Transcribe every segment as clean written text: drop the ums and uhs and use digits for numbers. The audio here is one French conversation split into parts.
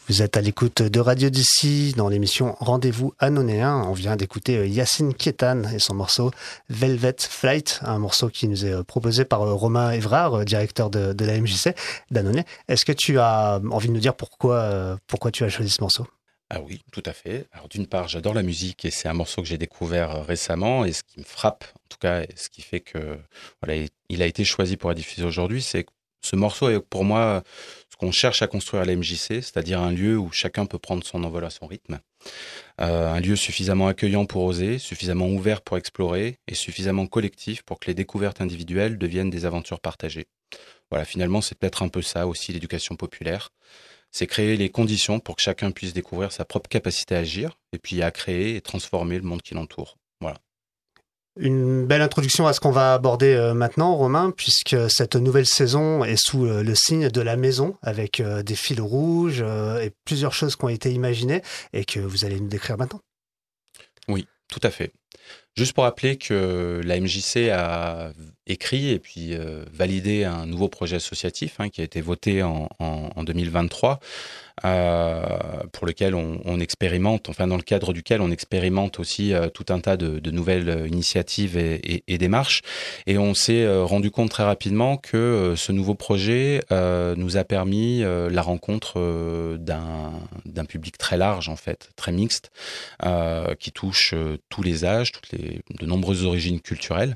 Vous êtes à l'écoute de Radio d'ici dans l'émission Rendez-vous Hannonéen. On vient d'écouter Yacine Kétan et son morceau Velvet Flight, un morceau qui nous est proposé par Romain Évrard, directeur de la MJC d'Annonay. Est-ce que tu as envie de nous dire pourquoi tu as choisi ce morceau ? Ah oui, tout à fait. Alors d'une part, j'adore la musique et c'est un morceau que j'ai découvert récemment, et ce qui me frappe, en tout cas, et ce qui fait que voilà, il a été choisi pour être diffusé aujourd'hui, c'est que ce morceau est pour moi ce qu'on cherche à construire à la MJC, c'est-à-dire un lieu où chacun peut prendre son envol à son rythme, un lieu suffisamment accueillant pour oser, suffisamment ouvert pour explorer et suffisamment collectif pour que les découvertes individuelles deviennent des aventures partagées. Voilà, finalement, c'est peut-être un peu ça aussi l'éducation populaire. C'est créer les conditions pour que chacun puisse découvrir sa propre capacité à agir et puis à créer et transformer le monde qui l'entoure. Voilà. Une belle introduction à ce qu'on va aborder maintenant, Romain, puisque cette nouvelle saison est sous le signe de la maison, avec des fils rouges et plusieurs choses qui ont été imaginées et que vous allez nous décrire maintenant. Oui, tout à fait. Juste pour rappeler que la MJC a écrit et puis validé un nouveau projet associatif qui a été voté en 2023, pour lequel on expérimente, enfin dans le cadre duquel on expérimente aussi tout un tas de nouvelles initiatives et démarches. Et on s'est rendu compte très rapidement que ce nouveau projet nous a permis la rencontre d'un public très large, en fait, très mixte, qui touche tous les âges, de nombreuses origines culturelles.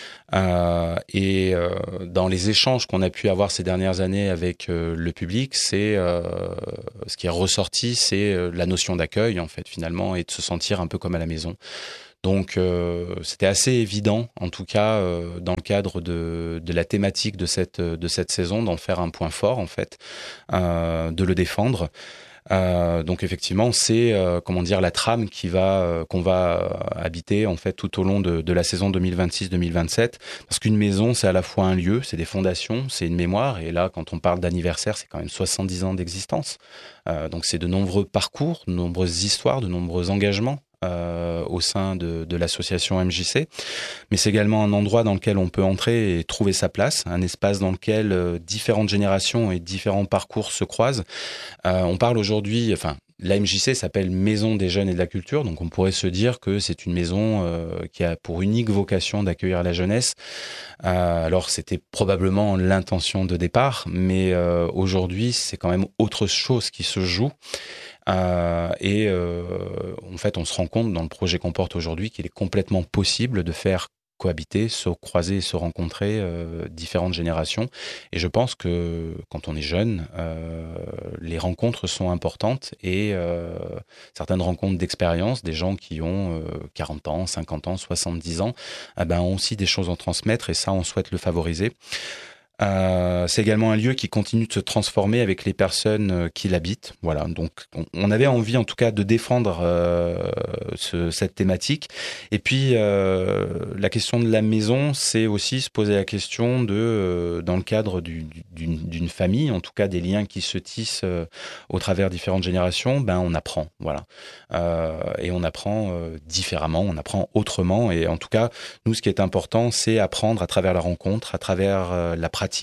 Dans les échanges qu'on a pu avoir ces dernières années avec le public, ce qui est ressorti, c'est la notion d'accueil, en fait, finalement, et de se sentir un peu comme à la maison. Donc, c'était assez évident, en tout cas, dans le cadre de la thématique de cette saison, d'en faire un point fort, en fait, de le défendre. Donc effectivement, c'est la trame qu'on va habiter en fait tout au long de la saison 2026-2027, parce qu'une maison, c'est à la fois un lieu, c'est des fondations, c'est une mémoire, et là, quand on parle d'anniversaire, c'est quand même 70 ans d'existence. Donc c'est de nombreux parcours, de nombreuses histoires, de nombreux engagements au sein de l'association MJC, mais c'est également un endroit dans lequel on peut entrer et trouver sa place, un espace dans lequel différentes générations et différents parcours se croisent. On parle aujourd'hui, la MJC s'appelle Maison des Jeunes et de la Culture, donc on pourrait se dire que c'est une maison qui a pour unique vocation d'accueillir la jeunesse. Alors c'était probablement l'intention de départ, mais aujourd'hui c'est quand même autre chose qui se joue. En fait, on se rend compte dans le projet qu'on porte aujourd'hui qu'il est complètement possible de faire cohabiter, se croiser et se rencontrer différentes générations. Et je pense que quand on est jeune, les rencontres sont importantes et certaines rencontres d'expérience, des gens qui ont 40 ans, 50 ans, 70 ans, ont aussi des choses à transmettre et ça, on souhaite le favoriser. C'est également un lieu qui continue de se transformer avec les personnes qui l'habitent. Voilà, donc on avait envie en tout cas de défendre cette thématique. Et puis la question de la maison, c'est aussi se poser la question de, dans le cadre d'une famille, en tout cas des liens qui se tissent au travers différentes générations, on apprend. Voilà, et on apprend différemment, on apprend autrement. Et en tout cas, nous, ce qui est important, c'est apprendre à travers la rencontre, à travers la pratique,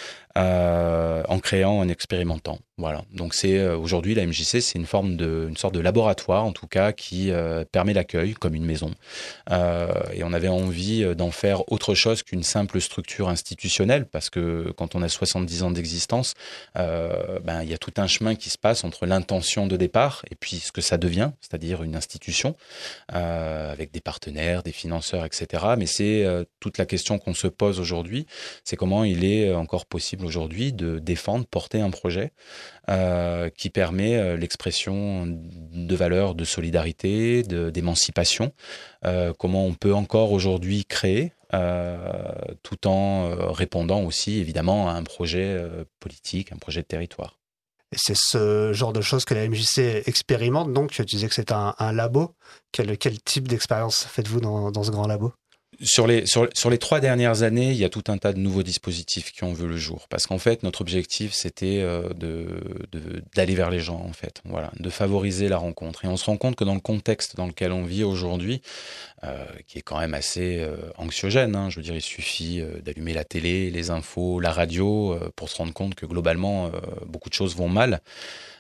en créant, en expérimentant. Voilà. Donc c'est aujourd'hui la MJC, c'est une sorte de laboratoire en tout cas qui permet l'accueil comme une maison. Et on avait envie d'en faire autre chose qu'une simple structure institutionnelle, parce que quand on a 70 ans d'existence, il y a tout un chemin qui se passe entre l'intention de départ et puis ce que ça devient, c'est-à-dire une institution avec des partenaires, des financeurs, etc. Mais c'est toute la question qu'on se pose aujourd'hui, c'est comment il est encore possible aujourd'hui de défendre, porter un projet qui permet l'expression de valeurs de solidarité, d'émancipation, comment on peut encore aujourd'hui créer tout en répondant aussi évidemment à un projet politique, un projet de territoire. Et c'est ce genre de choses que la MJC expérimente, donc tu disais que c'est un labo. Quel type d'expérience faites-vous dans ce grand labo ? Sur les 3 dernières années, il y a tout un tas de nouveaux dispositifs qui ont vu le jour. Parce qu'en fait, notre objectif, c'était d'aller vers les gens, en fait. Voilà, de favoriser la rencontre. Et on se rend compte que dans le contexte dans lequel on vit aujourd'hui, qui est quand même assez anxiogène, je veux dire, il suffit d'allumer la télé, les infos, la radio, pour se rendre compte que globalement, beaucoup de choses vont mal.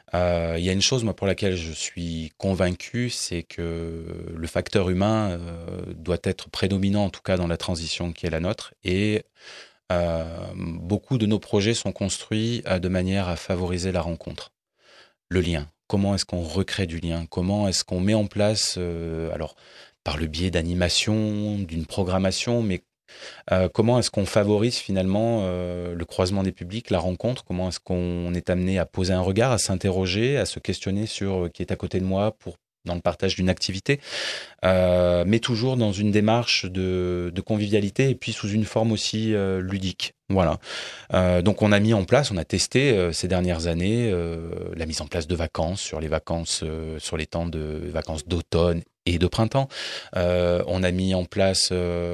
Il y a une chose, moi, pour laquelle je suis convaincu, c'est que le facteur humain doit être prédominant, en tout cas dans la transition qui est la nôtre. Et beaucoup de nos projets sont construits de manière à favoriser la rencontre, le lien. Comment est-ce qu'on recrée du lien? Comment est-ce qu'on met en place, alors par le biais d'animation, d'une programmation, mais comment est-ce qu'on favorise finalement le croisement des publics, la rencontre? Comment est-ce qu'on est amené à poser un regard, à s'interroger, à se questionner sur qui est à côté de moi dans le partage d'une activité, mais toujours dans une démarche de convivialité et puis sous une forme aussi ludique. Voilà. Donc on a testé ces dernières années la mise en place de vacances, sur les temps de vacances d'automne et de printemps. On a mis en place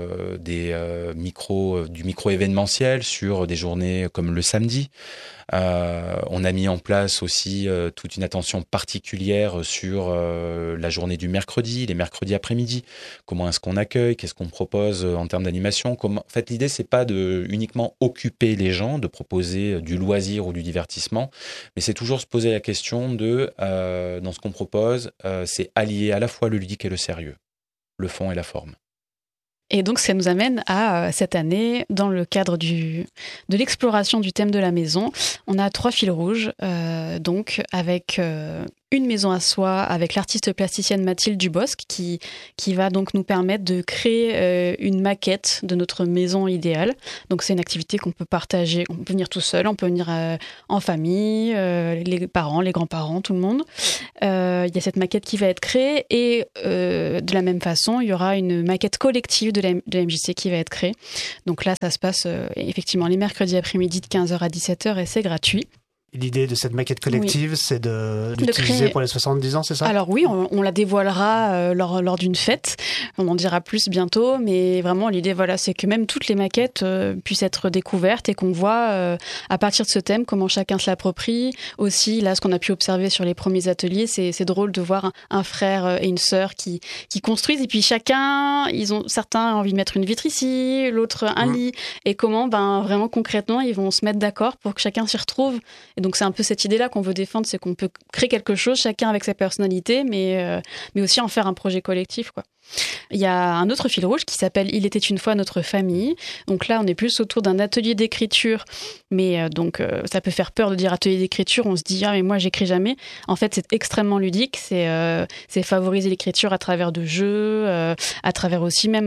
du micro-événementiel sur des journées comme le samedi. On a mis en place aussi toute une attention particulière sur la journée du mercredi, les mercredis après-midi. Comment est-ce qu'on accueille? Qu'est-ce qu'on propose en termes d'animation? En fait, l'idée, c'est pas de uniquement occuper les gens, de proposer du loisir ou du divertissement, mais c'est toujours se poser la question dans ce qu'on propose, c'est allier à la fois le ludique et le sérieux, le fond et la forme. Et donc, ça nous amène à cette année, dans le cadre de l'exploration du thème de la maison, on a 3 fils rouges, donc avec une maison à soi, avec l'artiste plasticienne Mathilde Dubosc, qui va donc nous permettre de créer une maquette de notre maison idéale. Donc, c'est une activité qu'on peut partager. On peut venir tout seul, on peut venir en famille, les parents, les grands-parents, tout le monde. Il y a cette maquette qui va être créée et de la même façon, il y aura une maquette collective de la MJC qui va être créée. Donc là, ça se passe effectivement les mercredis après-midi de 15h à 17h et c'est gratuit. L'idée de cette maquette collective, c'est de l'utiliser pour les 70 ans, c'est ça? Alors oui, on la dévoilera lors d'une fête. On en dira plus bientôt, mais vraiment l'idée, c'est que même toutes les maquettes puissent être découvertes et qu'on voit à partir de ce thème comment chacun se l'approprie. Aussi, là, ce qu'on a pu observer sur les premiers ateliers, c'est drôle de voir un frère et une sœur qui construisent et puis certains ont envie de mettre une vitre ici, l'autre un lit, et comment vraiment concrètement ils vont se mettre d'accord pour que chacun s'y retrouve. Et donc c'est un peu cette idée-là qu'on veut défendre, c'est qu'on peut créer quelque chose, chacun avec sa personnalité, mais aussi en faire un projet collectif, quoi. Il y a un autre fil rouge qui s'appelle « Il était une fois notre famille ». Donc là, on est plus autour d'un atelier d'écriture, mais ça peut faire peur de dire atelier d'écriture. On se dit « Ah, mais moi, j'écris jamais ». En fait, c'est extrêmement ludique. C'est favoriser l'écriture à travers de jeux, à travers aussi même...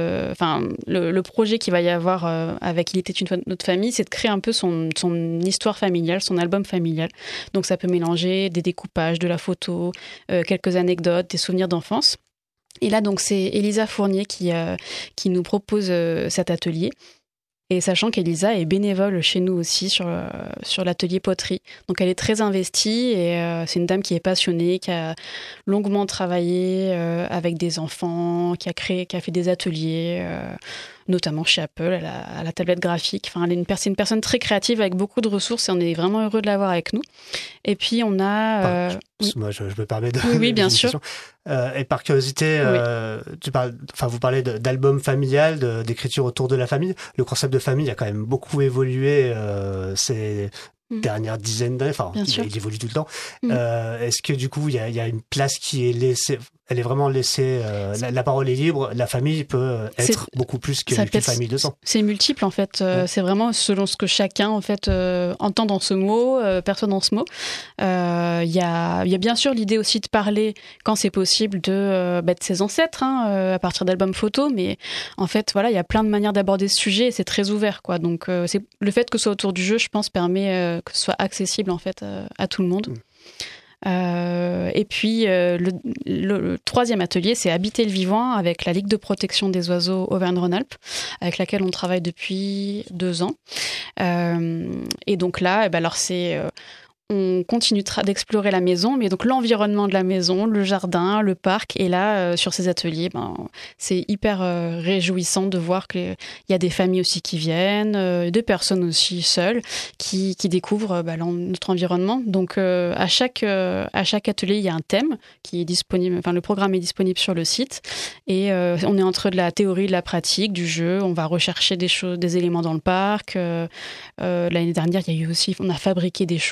le projet qu'il va y avoir avec « Il était une fois notre famille », c'est de créer un peu son histoire familiale, son album familial. Donc ça peut mélanger des découpages, de la photo, quelques anecdotes, des souvenirs d'enfance. Et là, donc, c'est Elisa Fournier qui nous propose cet atelier. Et sachant qu'Elisa est bénévole chez nous aussi sur l'atelier poterie. Donc, elle est très investie et c'est une dame qui est passionnée, qui a longuement travaillé avec des enfants, qui a fait des ateliers, notamment chez Apple, à la tablette graphique. Enfin, c'est une personne très créative avec beaucoup de ressources et on est vraiment heureux de l'avoir avec nous. Et puis, on a... Moi, je me permets de... Oui, bien sûr. Et par curiosité, vous parlez d'album familial, d'écriture autour de la famille. Le concept de famille a quand même beaucoup évolué ces dernières dizaines d'années. Enfin, il évolue tout le temps. Est-ce que du coup, il y a une place qui est laissée... Elle est vraiment laissée, la parole est libre, la famille peut être beaucoup plus qu'une famille de sang. C'est multiple en fait, c'est vraiment selon ce que chacun en fait entend dans ce mot, perçoit dans ce mot. Il y a bien sûr l'idée aussi de parler quand c'est possible de ses ancêtres à partir d'albums photos, mais en fait il y a plein de manières d'aborder ce sujet et c'est très ouvert quoi. Donc c'est le fait que ce soit autour du jeu, je pense, permet que ce soit accessible en fait à tout le monde. Et puis le troisième atelier, c'est Habiter le vivant avec la Ligue de protection des oiseaux Auvergne-Rhône-Alpes, avec laquelle on travaille depuis 2 ans. Et donc là, alors c'est on continue d'explorer la maison, mais donc l'environnement de la maison, le jardin, le parc. Et là, sur ces ateliers, c'est hyper réjouissant de voir qu'il y a des familles aussi qui viennent, des personnes aussi seules qui découvrent notre environnement. Donc, à chaque atelier, il y a un thème qui est disponible. Enfin, le programme est disponible sur le site. Et on est entre de la théorie, de la pratique, du jeu. On va rechercher des éléments dans le parc. L'année dernière, il y a eu aussi, on a fabriqué des choses.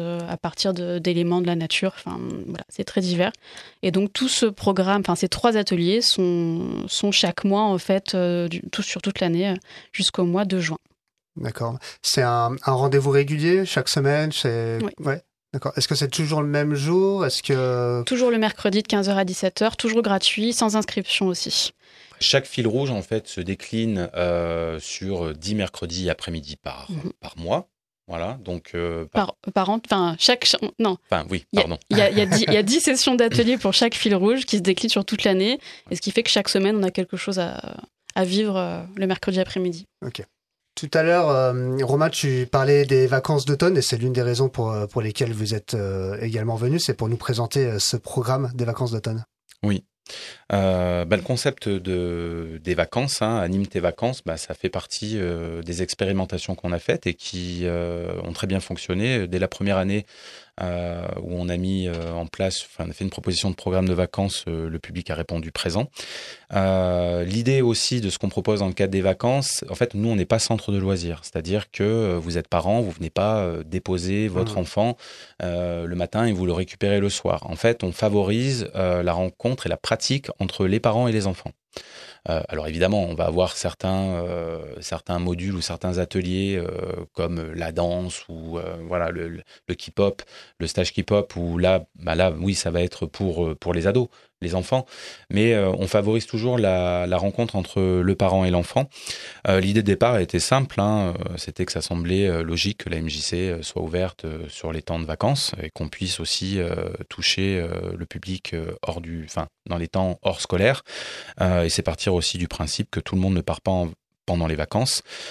à partir d'éléments de la nature. Enfin, voilà, c'est très divers. Et donc tout ce programme, enfin ces 3 ateliers sont chaque mois en fait, sur toute l'année jusqu'au mois de juin. D'accord. C'est un rendez-vous régulier chaque semaine. Oui. Ouais. D'accord. Est-ce que c'est toujours le même jour? Toujours le mercredi de 15h à 17h, toujours gratuit, sans inscription aussi. Chaque fil rouge, en fait, se décline sur 10 mercredis après-midi par mois. Voilà, donc... Par an, enfin, non. Enfin, oui, pardon. Il y a 10 sessions d'ateliers pour chaque fil rouge qui se déclinent sur toute l'année, et ce qui fait que chaque semaine, on a quelque chose à vivre le mercredi après-midi. Ok. Tout à l'heure, Romain, tu parlais des vacances d'automne, et c'est l'une des raisons pour lesquelles vous êtes également venu, c'est pour nous présenter ce programme des vacances d'automne. Oui. Le concept des vacances, anime tes vacances, ça fait partie des expérimentations qu'on a faites et qui ont très bien fonctionné. Dès la première année où on a mis en place, on a fait une proposition de programme de vacances, le public a répondu présent. L'idée aussi de ce qu'on propose dans le cadre des vacances, en fait, nous, on n'est pas centre de loisirs. C'est-à-dire que vous êtes parent, vous venez pas déposer votre enfant le matin et vous le récupérez le soir. En fait, on favorise la rencontre et la pratique entre les parents et les enfants. Alors évidemment, on va avoir certains modules ou certains ateliers comme la danse ou voilà le K-pop, le stage K-pop où là, oui, ça va être pour les ados, les enfants, mais on favorise toujours la rencontre entre le parent et l'enfant. L'idée de départ était simple, c'était que ça semblait logique que la MJC soit ouverte sur les temps de vacances et qu'on puisse aussi toucher le public dans les temps hors scolaires. Et c'est partir aussi du principe que tout le monde ne part pas pendant les vacances.